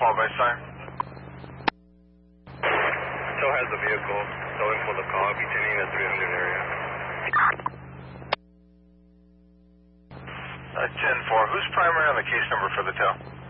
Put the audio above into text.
followed by sign. Tow has a vehicle. Towing for the call. I'll be turning in the 300 area. 10-4. Who's primary on the case number for the tow?